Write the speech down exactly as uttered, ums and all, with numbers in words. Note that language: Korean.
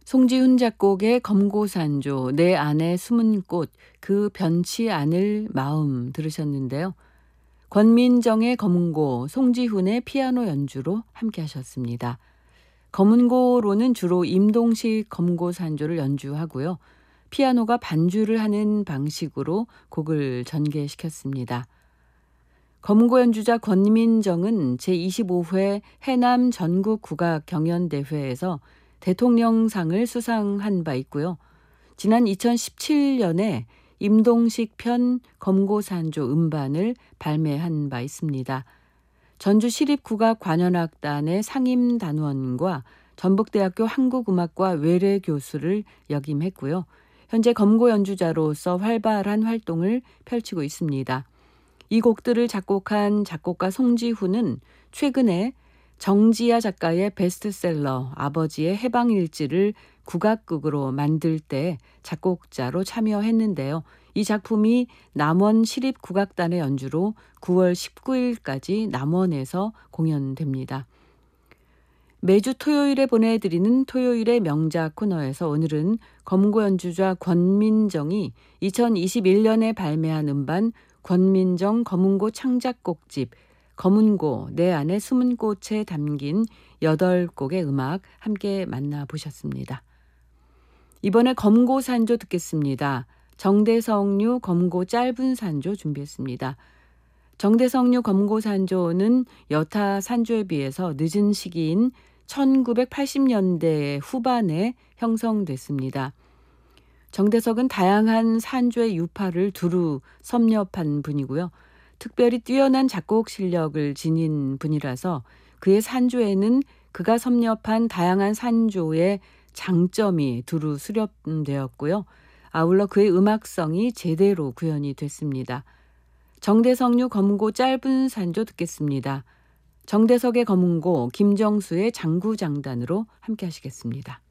송지훈 작곡의 검고산조, 내 안에 숨은 꽃, 그 변치 않을 마음 들으셨는데요. 권민정의 검은고, 송지훈의 피아노 연주로 함께 하셨습니다. 검은고로는 주로 임동식 검고산조를 연주하고요. 피아노가 반주를 하는 방식으로 곡을 전개시켰습니다. 검은고 연주자 권민정은 제이십오 회 해남 전국 국악 경연대회에서 대통령상을 수상한 바 있고요. 지난 이천십칠 년에 임동식 편 검고산조 음반을 발매한 바 있습니다. 전주시립국악관현악단의 상임단원과 전북대학교 한국음악과 외래 교수를 역임했고요. 현재 검고 연주자로서 활발한 활동을 펼치고 있습니다. 이 곡들을 작곡한 작곡가 송지훈은 최근에 정지아 작가의 베스트셀러 아버지의 해방일지를 국악극으로 만들 때 작곡자로 참여했는데요. 이 작품이 남원 시립국악단의 연주로 구월 십구일까지 남원에서 공연됩니다. 매주 토요일에 보내드리는 토요일의 명작 코너에서 오늘은 검고 연주자 권민정이 이천이십일 년에 발매한 음반 권민정 검은고 창작곡집 검은고 내 안에 숨은 꽃에 담긴 여덟 곡의 음악 함께 만나보셨습니다. 이번에 검고산조 듣겠습니다. 정대성류 검고 짧은 산조 준비했습니다. 정대성류 검고산조는 여타 산조에 비해서 늦은 시기인 천구백팔십 년대 후반에 형성됐습니다. 정대석은 다양한 산조의 유파를 두루 섭렵한 분이고요. 특별히 뛰어난 작곡 실력을 지닌 분이라서 그의 산조에는 그가 섭렵한 다양한 산조의 장점이 두루 수렴되었고요. 아울러 그의 음악성이 제대로 구현이 됐습니다. 정대석류 검은고 짧은 산조 듣겠습니다. 정대석의 검은고, 김정수의 장구장단으로 함께 하시겠습니다.